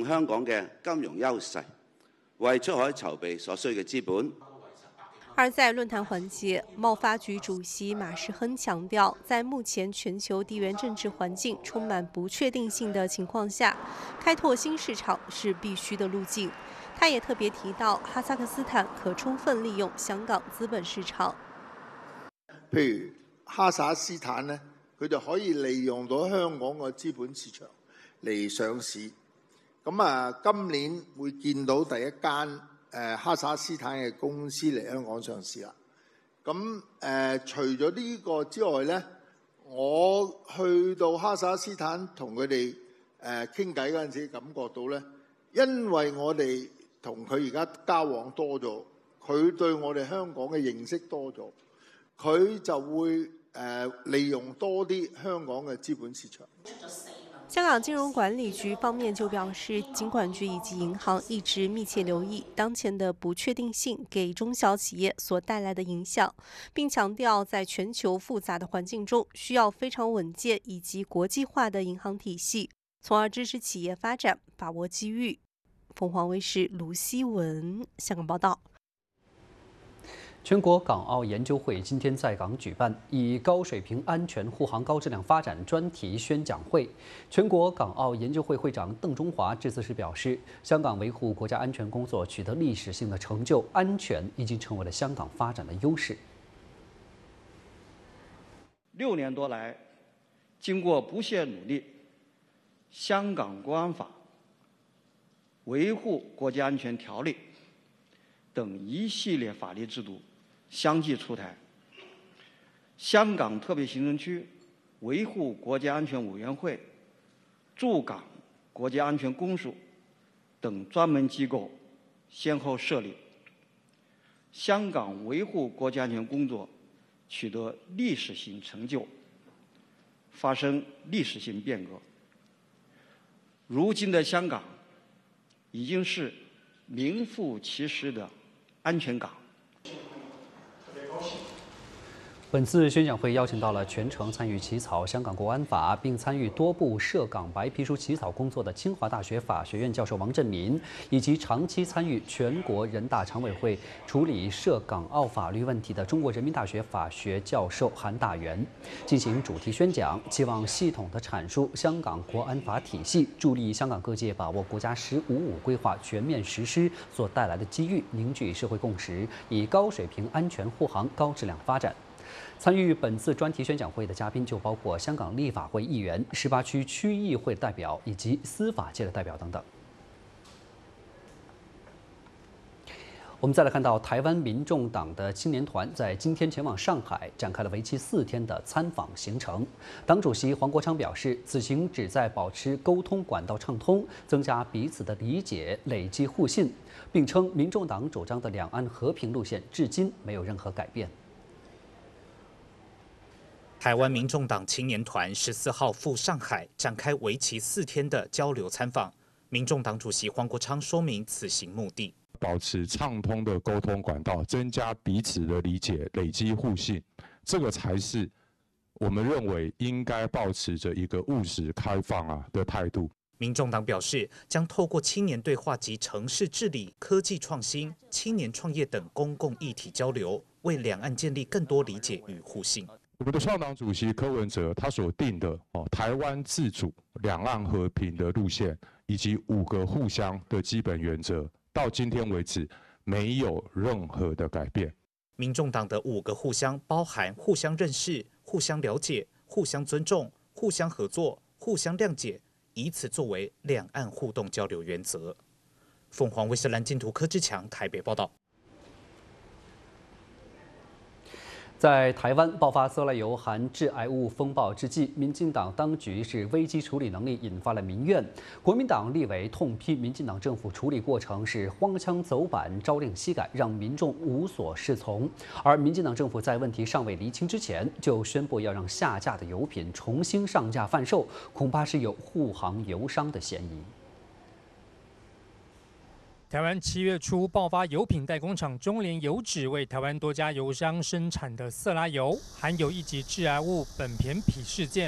用香港嘅金融優勢，為出海籌備所需嘅資本。 而在论坛环节，贸发局主席马世亨强调，在目前全球地缘政治环境充满不确定性的情况下，开拓新市场是必须的路径。他也特别提到，哈萨克斯坦可充分利用香港資本市場。 譬如哈薩斯坦呢，佢就可以利用到香港嘅資本市場嚟上市。咁今年會見到第一間哈薩斯坦嘅公司嚟香港上市啦。除咗呢個之外呢，我去到哈薩斯坦同佢哋傾偈嗰陣時，感覺到呢，因為我哋同佢而家交往多咗，佢對我哋香港嘅認識多咗，佢就會利用多啲香港嘅資本市場。 香港金融管理局方面就表示，金管局以及银行一直密切留意当前的不确定性给中小企业所带来的影响，并强调在全球复杂的环境中，需要非常稳健以及国际化的银行体系，从而支持企业发展，把握机遇。凤凰卫视卢希文香港报道。 全国港澳研究会今天在港举办以高水平安全护航高质量发展专题宣讲会。全国港澳研究会会长邓中华致辞时表示，香港维护国家安全工作取得历史性的成就，安全已经成为了香港发展的优势。 6年多来，经过不懈努力，香港国安法、维护国家安全条例等一系列法律制度相继出台，香港特别行政区维护国家安全委员会、驻港国家安全公署等专门机构先后设立，香港维护国家安全工作取得历史性成就，发生历史性变革。如今的香港已经是名副其实的安全港。 本次宣讲会邀请到了全程参与起草香港国安法，并参与多部涉港白皮书起草工作的清华大学法学院教授王振民，以及长期参与全国人大常委会处理涉港澳法律问题的中国人民大学法学教授韩大元，进行主题宣讲，期望系统地阐述香港国安法体系，助力香港各界把握国家“15+5”规划全面实施所带来的机遇，凝聚社会共识，以高水平安全护航高质量发展。参与本次专题宣讲会的嘉宾就包括香港立法会议员、18区区议会代表以及司法界的代表等等。我们再来看到，台湾民众党的青年团在今天前往上海，展开了为期4天的参访行程。党主席黄国昌表示，此行旨在保持沟通管道畅通，增加彼此的理解，累积互信，并称民众党主张的两岸和平路线至今没有任何改变。 台湾民众党青年团14号赴上海展开为期4天的交流参访。民众党主席黄国昌说明此行目的： 保持畅通的沟通管道，增加彼此的理解，累积互信，这个才是我们认为应该保持着一个务实开放的态度。 民众党表示，将透过青年对话及城市治理、科技创新、青年创业等公共议题交流，为两岸建立更多理解与互信。 我们的创党主席柯文哲他所定的台湾自主、两岸和平的路线，以及5个互相的基本原则，到今天为止没有任何的改变。 民众党的5个互相包含互相认识、互相了解、互相尊重、互相合作、互相谅解，以此作为两岸互动交流原则。凤凰卫视蓝金图柯志强台北报道。 在台湾爆发色拉油含致癌物风暴之际，民进党当局是危机处理能力引发了民怨。国民党立委痛批民进党政府处理过程是荒腔走板、朝令夕改，让民众无所适从。而民进党政府在问题尚未厘清之前，就宣布要让下架的油品重新上架贩售，恐怕是有护航油商的嫌疑。 台湾7月初爆发油品代工厂中联油脂为台湾多家油商生产的色拉油含有1级致癌物苯醅醯事件。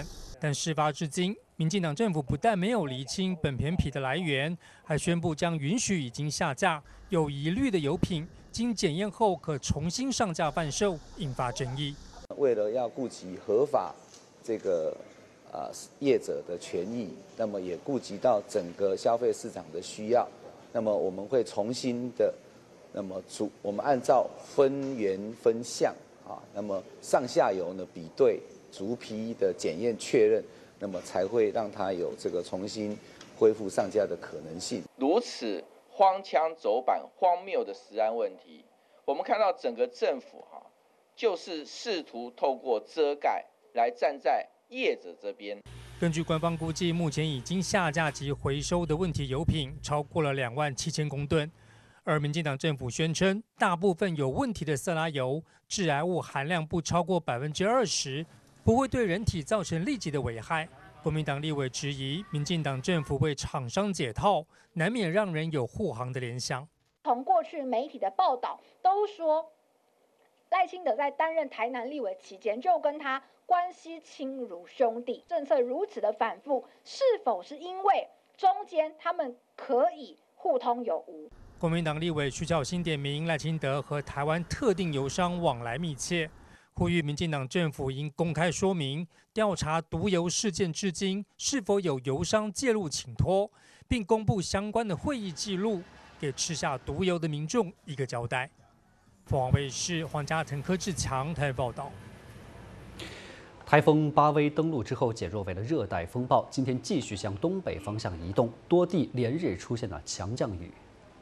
但事发至今，民进党政府不但没有厘清苯醛醚的来源，还宣布将允许已经下架、有疑虑的油品，经检验后可重新上架贩售，引发争议。 为了要顾及合法这个业者的权益，那么也顾及到整个消费市场的需要，那么我们会重新的，那么我们按照分源分项那么上下游呢比对逐批的检验确认，那么才会让它有这个重新恢复上架的可能性。 如此荒腔走板、荒谬的食安问题，我们看到整个政府就是试图透过遮盖来站在业者这边。 根据官方估计，目前已经下架及回收的问题油品超过了27000公吨。而民进党政府宣称，大部分有问题的色拉油致癌物含量不超过20%，不会对人体造成立即的危害。国民党立委质疑，民进党政府为厂商解套，难免让人有护航的联想。 从过去媒体的报道都说，赖清德在担任台南立委期间就跟他关系亲如兄弟，政策如此的反复，是否是因为中间他们可以互通有无？ 国民党立委徐巧芯点名赖清德和台湾特定油商往来密切，呼吁民进党政府应公开说明调查毒油事件至今是否有油商介入请托，并公布相关的会议记录，给吃下毒油的民众一个交代。凤凰卫视黄家腾、柯志强台报道。 台风巴威登陆之后减弱为了热带风暴，今天继续向东北方向移动，多地连日出现了强降雨。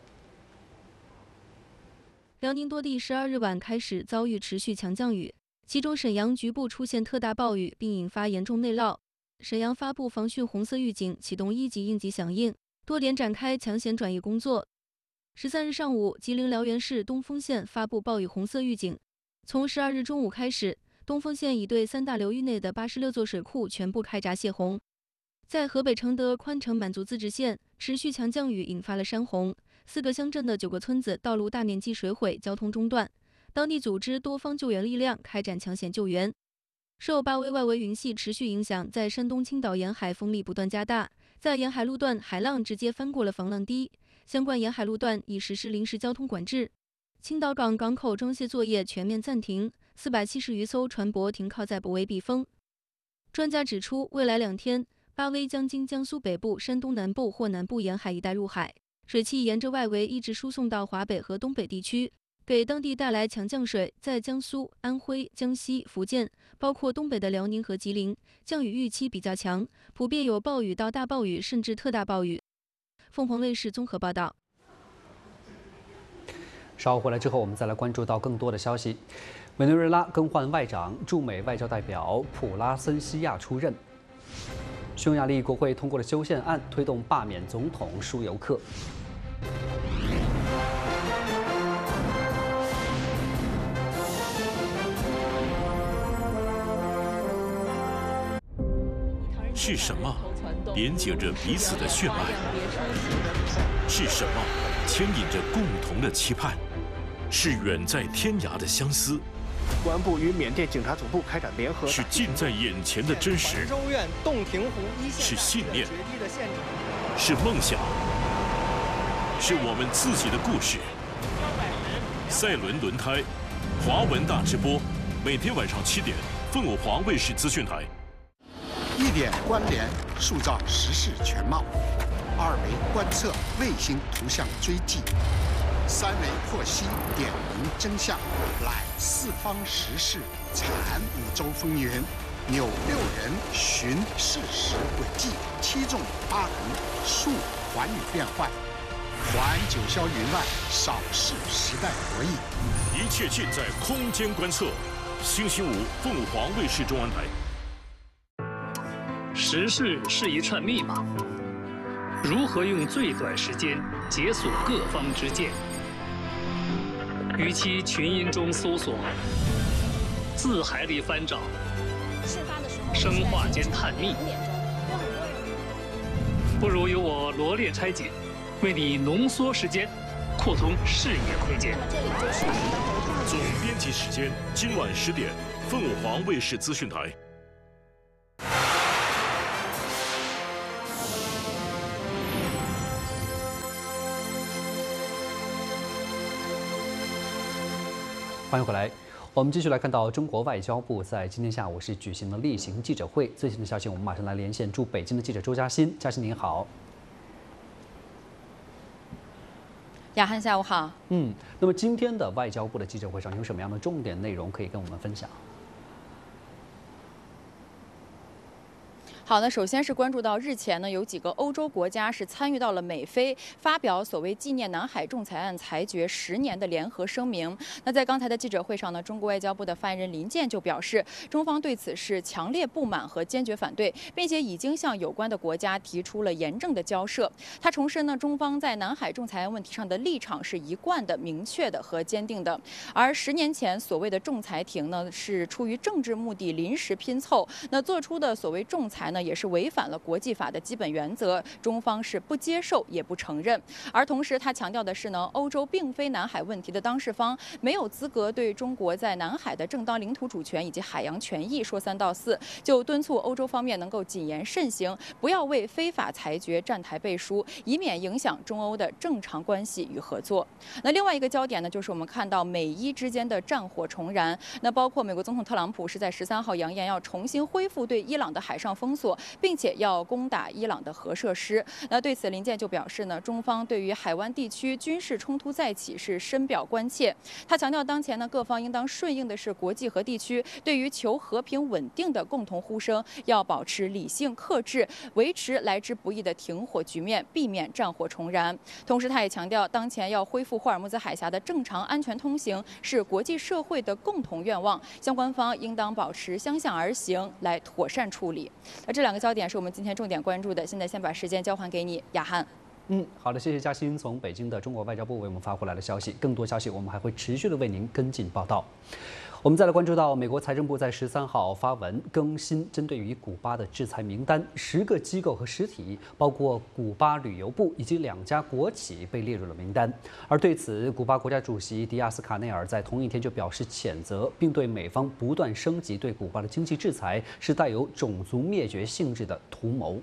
辽宁多地12日晚开始遭遇持续强降雨，其中沈阳局部出现特大暴雨，并引发严重内涝。沈阳发布防汛红色预警，启动1级应急响应，多点展开抢险转移工作。13日上午，吉林辽源市东丰县发布暴雨红色预警。从12日中午开始，东丰县已对3大流域内的86座水库全部开闸泄洪。在河北承德宽城满族自治县，持续强降雨引发了山洪，4个乡镇的9个村子道路大面积水毁，交通中断。当地组织多方救援力量，开展抢险救援。受巴威外围云系持续影响，在山东青岛沿海风力不断加大，在沿海路段海浪直接翻过了防浪堤，相关沿海路段已实施临时交通管制。青岛港港口装卸作业全面暂停，470余艘船舶停靠在泊位避风。专家指出，未来2天，巴威将经江苏北部、山东南部或南部沿海一带入海，水汽沿着外围一直输送到华北和东北地区，给当地带来强降水。在江苏、安徽、江西、福建，包括东北的辽宁和吉林，降雨预期比较强，普遍有暴雨到大暴雨，甚至特大暴雨。凤凰卫视综合报道。 稍后回来之后，我们再来关注到更多的消息。委内瑞拉更换外长，驻美外交代表普拉森西亚出任。匈牙利国会通过了修宪案，推动罢免总统舒尤克。 是什么连接着彼此的血脉？是什么牵引着共同的期盼？是远在天涯的相思。 公安部与缅甸警察总部开展联合。 是近在眼前的真实。 州院洞庭湖一线。 是信念。是梦想。是我们自己的故事。赛伦轮胎，华文大直播，每天晚上7点，凤凰卫视资讯台。 1点关联，塑造时事全貌；2维观测，卫星图像追迹；3维获悉，点明真相，揽四方时事，铲5洲风云，扭6人，寻事实轨迹，7纵8横，述寰宇变幻，还九霄云外，扫视时代博弈。 一切尽在空间观测。星期5，凤凰卫视中文台。 时事是一串密码，如何用最短时间解锁各方之见？与其群音中搜索，字海里翻找，生化间探秘，不如由我罗列拆解，为你浓缩时间，扩充视野空间。 总编辑时间，今晚10点，凤凰卫视资讯台。 欢迎回来。我们继续来看到中国外交部在今天下午是举行了例行记者会。最新的消息，我们马上来连线驻北京的记者周嘉欣。嘉欣您好。 雅涵，下午好。 那么今天的外交部的记者会上有什么样的重点内容可以跟我们分享？ 好，那首先是关注到日前呢，有几个欧洲国家是参与到了美菲发表所谓纪念南海仲裁案裁决10年的联合声明。那在刚才的记者会上呢，中国外交部的发言人林健就表示，中方对此是强烈不满和坚决反对，并且已经向有关的国家提出了严正的交涉。他重申呢，中方在南海仲裁案问题上的立场是一贯的、明确的和坚定的。而10年前所谓的仲裁庭呢，是出于政治目的临时拼凑，那做出的所谓仲裁呢，也是违反了国际法的基本原则，中方是不接受也不承认。而同时，他强调的是呢，欧洲并非南海问题的当事方，没有资格对中国在南海的正当领土主权以及海洋权益说3道4，就敦促欧洲方面能够谨言慎行，不要为非法裁决站台背书，以免影响中欧的正常关系与合作。那另外一个焦点呢，就是我们看到美伊之间的战火重燃，那包括美国总统特朗普是在13号扬言要重新恢复对伊朗的海上封锁，并且要攻打伊朗的核设施。那对此，林健就表示呢，中方对于海湾地区军事冲突再起是深表关切。他强调，当前呢，各方应当顺应的是国际和地区对于求和平稳定的共同呼声，要保持理性克制，维持来之不易的停火局面，避免战火重燃。同时，他也强调，当前要恢复霍尔木兹海峡的正常安全通行是国际社会的共同愿望，相关方应当保持相向而行，来妥善处理。那这2个焦点是我们今天重点关注的。现在先把时间交还给你，雅涵。 好的，谢谢嘉欣从北京的中国外交部为我们发回来的消息。更多消息我们还会持续的为您跟进报道。我们再来关注到，美国财政部在13号发文更新针对于古巴的制裁名单，10个机构和实体，包括古巴旅游部以及2家国企被列入了名单。而对此，古巴国家主席迪亚斯卡内尔在同一天就表示谴责，并对美方不断升级对古巴的经济制裁是带有种族灭绝性质的图谋。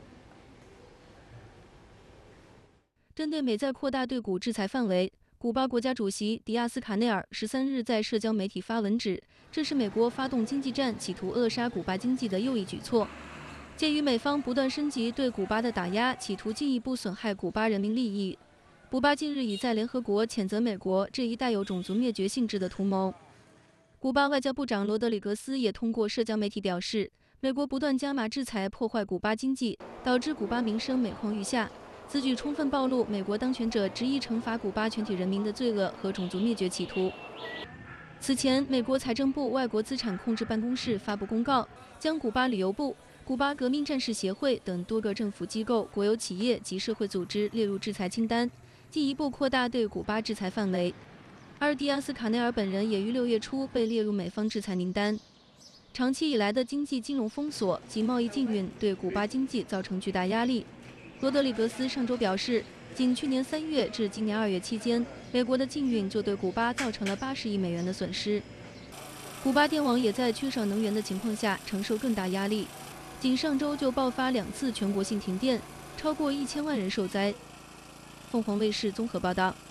针对美在扩大对古制裁范围，古巴国家主席迪亚斯卡内尔13日在社交媒体发文指，这是美国发动经济战，企图扼杀古巴经济的又一举措。鉴于美方不断升级对古巴的打压，企图进一步损害古巴人民利益，古巴近日已在联合国谴责美国这一带有种族灭绝性质的图谋。古巴外交部长罗德里格斯也通过社交媒体表示，美国不断加码制裁，破坏古巴经济，导致古巴民生每况愈下。此举充分暴露美国当权者执意惩罚古巴全体人民的罪恶和种族灭绝企图。此前，美国财政部外国资产控制办公室发布公告，将古巴旅游部、古巴革命战士协会等多个政府机构、国有企业及社会组织列入制裁清单，进一步扩大对古巴制裁范围。而迪亚斯卡内尔本人也于6月初被列入美方制裁名单。长期以来的经济金融封锁及贸易禁运对古巴经济造成巨大压力。罗德里格斯上周表示，仅去年3月至今年2月期间，美国的禁运就对古巴造成了80亿美元的损失。古巴电网也在缺少能源的情况下承受更大压力，仅上周就爆发2次全国性停电，超过1000万人受灾。凤凰卫视综合报道。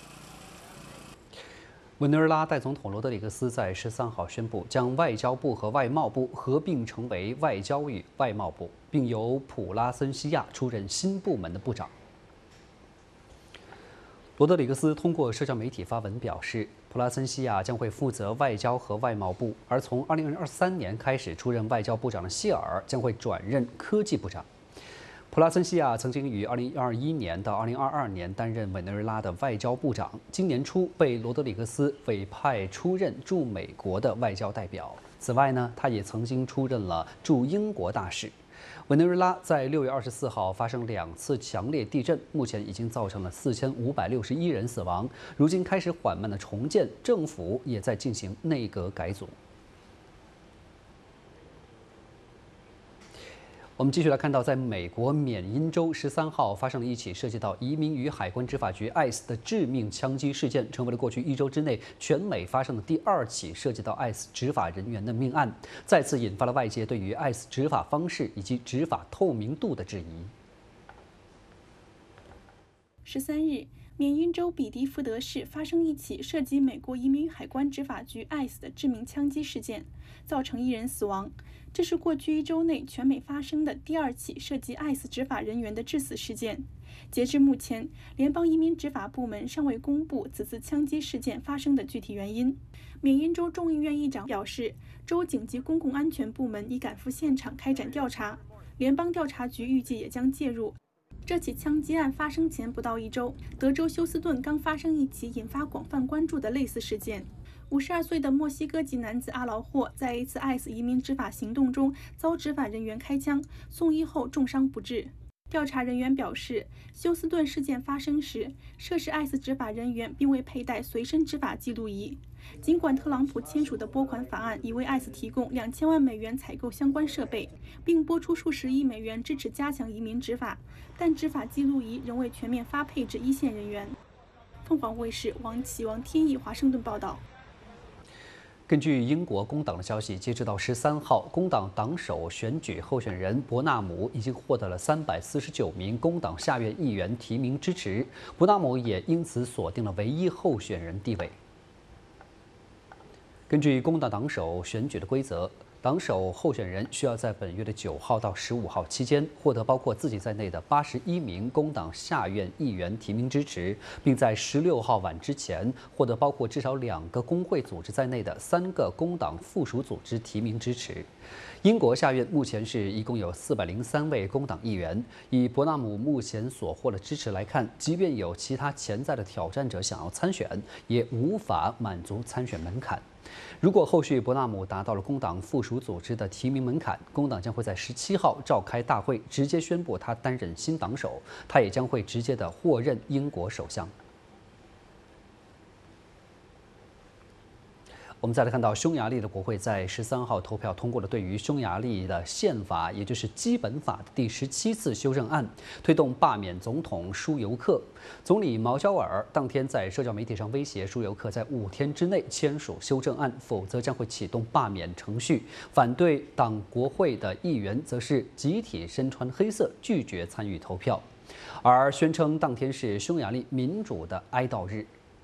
委内瑞拉代总统罗德里格斯在13号宣布，将外交部和外贸部合并成为外交与外贸部，并由普拉森西亚出任新部门的部长。罗德里格斯通过社交媒体发文表示，普拉森西亚将会负责外交和外贸部，而从2023年开始出任外交部长的希尔将会转任科技部长。普拉森西亚曾经于2021年到2022年担任委内瑞拉的外交部长，今年初被罗德里格斯委派出任驻美国的外交代表。此外呢，他也曾经出任了驻英国大使。委内瑞拉在6月24号发生2次强烈地震，目前已经造成了4561人死亡。如今开始缓慢的重建，政府也在进行内阁改组。我们继续来看到，在美国缅因州13号发生了一起涉及到移民与海关执法局 ICE 的致命枪击事件，成为了过去1周之内全美发生的第2起涉及到 ICE 执法人员的命案，再次引发了外界对于 ICE 执法方式以及执法透明度的质疑。 13日， 缅因州比迪福德市发生一起涉及美国移民与海关执法局 ICE 的致命枪击事件，造成1人死亡。这是过去1周内全美发生的第2起涉及 ICE 执法人员的致死事件。截至目前，联邦移民执法部门尚未公布此次枪击事件发生的具体原因。缅因州众议院议长表示，州警及公共安全部门已赶赴现场开展调查，联邦调查局预计也将介入。这起枪击案发生前不到1周，德州休斯顿刚发生一起引发广泛关注的类似事件。52岁的墨西哥籍男子阿劳霍在一次 ICE 移民执法行动中遭执法人员开枪，送医后重伤不治。调查人员表示，休斯顿事件发生时，涉事 ICE 执法人员并未佩戴随身执法记录仪。尽管特朗普签署的拨款法案已为 ICE 提供2000万美元采购相关设备，并拨出数十亿美元支持加强移民执法，但执法记录仪仍未全面发配至一线人员。凤凰卫视王天意华盛顿报道。 根据英国工党的消息，截止到13号，工党党首选举候选人伯纳姆已经获得了349名工党下院议员提名支持，伯纳姆也因此锁定了唯一候选人地位。根据工党党首选举的规则，党首候选人需要在本月的9号到15号期间获得包括自己在内的81名工党下院议员提名支持，并在16号晚之前获得包括至少2个工会组织在内的3个工党附属组织提名支持。英国下院目前是一共有403位工党议员，以伯纳姆目前所获的支持来看，即便有其他潜在的挑战者想要参选，也无法满足参选门槛。如果后续伯纳姆达到了工党附属组织的提名门槛，工党将会在17号召开大会，直接宣布他担任新党首，他也将会直接的获任英国首相。我们再来看到，匈牙利的国会在13号投票通过了对于匈牙利的宪法，也就是基本法的第17次修正案，推动罢免总统舒尤克。总理毛焦尔当天在社交媒体上威胁舒尤克在5天之内签署修正案，否则将会启动罢免程序。反对党国会的议员则是集体身穿黑色，拒绝参与投票，而宣称当天是匈牙利民主的哀悼日。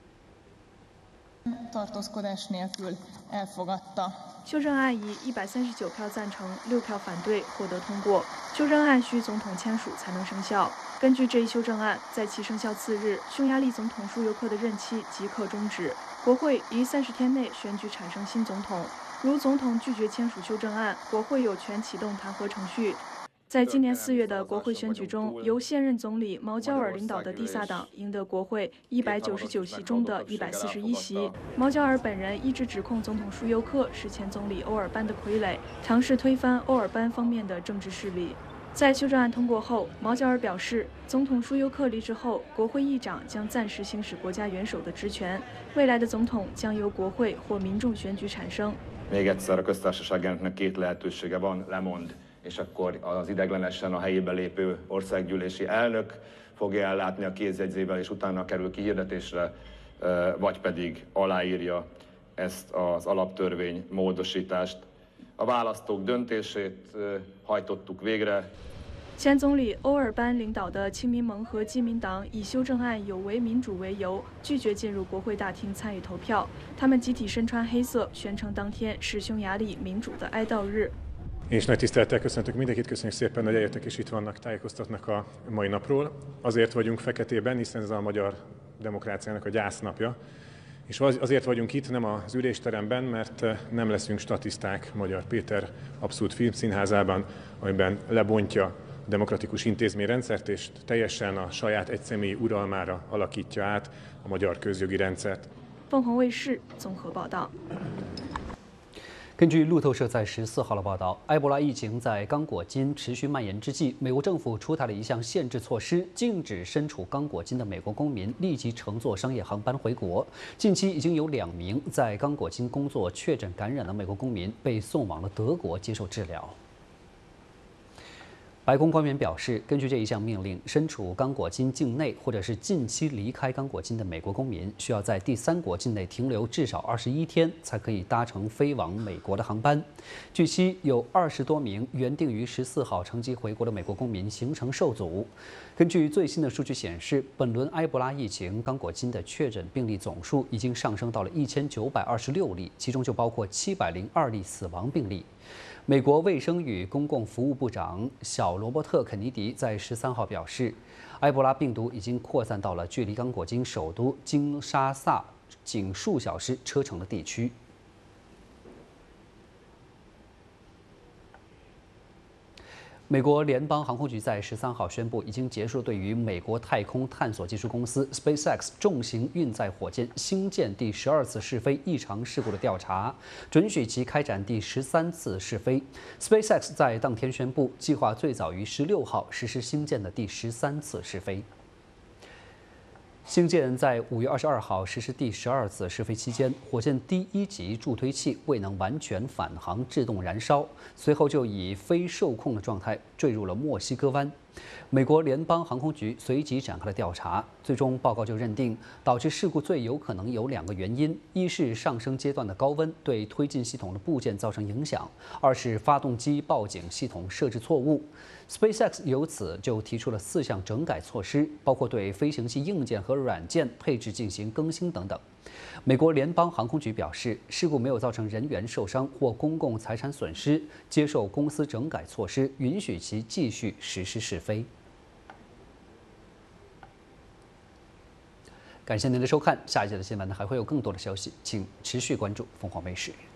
修正案以139票赞成、6票反对获得通过。修正案需总统签署才能生效。根据这一修正案，在其生效次日，匈牙利总统舒尤克的任期即刻终止。国会于30天内选举产生新总统。如总统拒绝签署修正案，国会有权启动弹劾程序。在今年4月的国会选举中，由现任总理毛焦尔领导的蒂萨党赢得国会199席中的141席。毛焦尔本人一直指控总统舒尤克是前总理欧尔班的傀儡，尝试推翻欧尔班方面的政治势力。在修正案通过后，毛焦尔表示，总统舒尤克离职后，国会议长将暂时行使国家元首的职权，未来的总统将由国会或民众选举产生。 Még egyszer a köztársaság elnöknek 2 lehetősége van, lemond, és akkor az ideiglenesen a helyébe lépő országgyűlési elnök fogja ellátni a kézjegyzével, és utána kerül kihirdetésre, vagy pedig aláírja ezt az alaptörvény módosítást. A választók döntését hajtottuk végre. 前总理欧尔班领导的亲民盟和基民党以修正案有违民主为由，拒绝进入国会大厅参与投票。他们集体身穿黑色，宣称当天是匈牙利民主的哀悼日。 Én is nagy tisztelettel köszöntök mindenkit, köszönjük szépen, hogy eljöttek és itt vannak, tájékoztatnak a mai napról. Azért vagyunk feketében, hiszen ez a magyar demokráciának a gyásznapja. És azért vagyunk itt, nem az ülésteremben, mert nem leszünk statiszták Magyar Péter Abszolút Filmszínházában, amiben lebontja a demokratikus intézményrendszert, és teljesen a saját egyszemélyi uralmára alakítja át a magyar közjogi rendszert. 凤凰卫视综合报道。 根据路透社在14号的报道，埃博拉疫情在刚果金持续蔓延之际，美国政府出台了一项限制措施，禁止身处刚果金的美国公民立即乘坐商业航班回国。近期已经有2名在刚果金工作确诊感染的美国公民被送往了德国接受治疗。 白宫官员表示，根据这一项命令，身处刚果金境内或者是近期离开刚果金的美国公民，需要在第三国境内停留至少21天，才可以搭乘飞往美国的航班。据悉，有20多名原定于14号乘机回国的美国公民行程受阻。根据最新的数据显示，本轮埃博拉疫情刚果金的确诊病例总数已经上升到了1926例，其中就包括702例死亡病例。美国卫生与公共服务部长小罗伯特·肯尼迪在13号表示，埃博拉病毒已经扩散到了距离刚果金首都金沙萨仅数小时车程的地区。美国联邦航空局在13号宣布，已经结束对于美国太空探索技术公司 SpaceX 重型运载火箭星舰第12次试飞异常事故的调查，准许其开展第13次试飞。SpaceX 在当天宣布，计划最早于16号实施星舰的第13次试飞。星舰在5月22号实施第12次试飞期间，火箭第1级助推器未能完全返航制动燃烧，随后就以非受控的状态坠入了墨西哥湾。美国联邦航空局随即展开了调查，最终报告就认定，导致事故最有可能有2个原因：一是上升阶段的高温对推进系统的部件造成影响；二是发动机报警系统设置错误。SpaceX 由此就提出了4项整改措施，包括对飞行器硬件和软件配置进行更新等等。美国联邦航空局表示，事故没有造成人员受伤或公共财产损失，接受公司整改措施，允许其继续实施试飞。感谢您的收看，下一节的新闻还会有更多的消息，请持续关注凤凰卫视。